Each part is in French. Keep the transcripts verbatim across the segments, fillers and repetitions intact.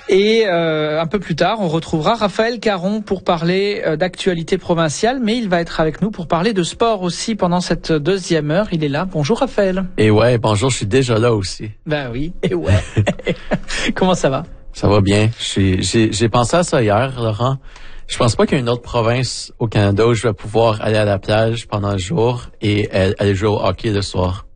Et euh, un peu plus tard, on retrouvera Raphaël Caron pour parler euh, d'actualité provinciale, mais il va être avec nous pour parler de sport aussi pendant cette deuxième heure. Il est là. Bonjour Raphaël. Et ouais, bonjour, je suis déjà là aussi. Ben oui, et ouais. Comment ça va? Ça va bien. J'ai, j'ai, j'ai pensé à ça hier, Laurent. Je pense pas qu'il y ait une autre province au Canada où je vais pouvoir aller à la plage pendant le jour et aller jouer au hockey le soir.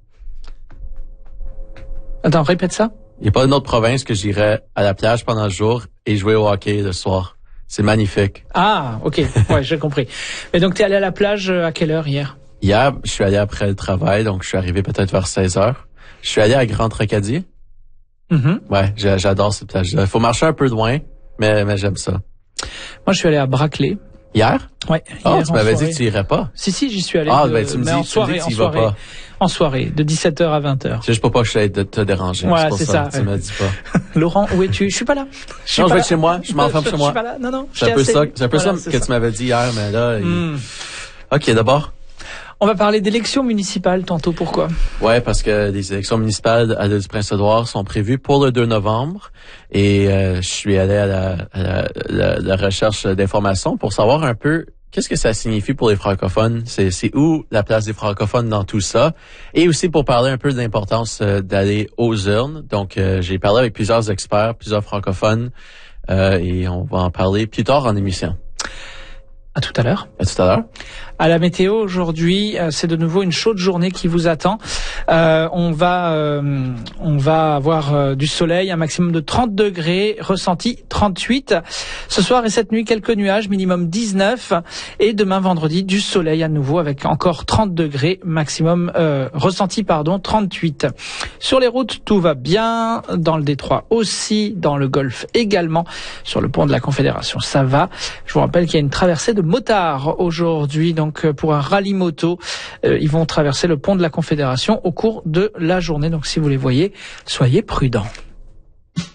Attends, répète ça. Il n'y a pas une autre province que j'irais à la plage pendant le jour et jouer au hockey le soir. C'est magnifique. Ah, ok. Ouais, j'ai compris. Mais donc, t'es allé à la plage à quelle heure hier? Hier, je suis allé après le travail, donc je suis arrivé peut-être vers seize heures. Je suis allé à Grand Tracadie. Mm-hmm. Ouais, j'adore cette plage-là. Il faut marcher un peu loin, mais, mais j'aime ça. Moi, je suis allé à Braclay. Hier? Ouais. Ah, hier tu m'avais soirée. dit que tu irais pas. Si, si, j'y suis allé. Ah, de, ben, tu me dis, en tu soirée, me dis que en tu y vas soirée, pas. En soirée, de dix-sept heures à vingt heures. C'est juste pour pas que j'aille te, te déranger. Voilà, c'est pour c'est ça. ça. Tu me dis pas. Laurent, où es-tu? Je suis pas là. Je suis non, je pas vais là. être chez moi. Je m'enferme chez moi. Je suis pas là. Non, non. C'est un peu ça, c'est un peu voilà, ça que ça. tu m'avais dit hier, mais là, mm. il... OK, d'abord. On va parler d'élections municipales tantôt. Pourquoi? Ouais, parce que les élections municipales à l'île du Prince-Édouard sont prévues pour le deux novembre et euh, je suis allé à la, à la, la, la recherche d'informations pour savoir un peu qu'est-ce que ça signifie pour les francophones, c'est, c'est où la place des francophones dans tout ça, et aussi pour parler un peu de l'importance euh, d'aller aux urnes. Donc, euh, j'ai parlé avec plusieurs experts, plusieurs francophones, euh, et on va en parler plus tard en émission. À tout à l'heure. À tout à l'heure. À la météo aujourd'hui, euh, c'est de nouveau une chaude journée qui vous attend. Euh, on va, euh, on va avoir euh, du soleil, un maximum de trente degrés, ressenti trente-huit. Ce soir et cette nuit, quelques nuages, minimum dix-neuf. Et demain vendredi, du soleil à nouveau avec encore trente degrés, maximum euh, ressenti pardon trente-huit. Sur les routes, tout va bien. Dans le détroit aussi, dans le Golfe également, sur le pont de la Confédération, ça va. Je vous rappelle qu'il y a une traversée de motards aujourd'hui, donc pour un rallye moto, euh, ils vont traverser le pont de la Confédération au cours de la journée. Donc si vous les voyez, soyez prudents.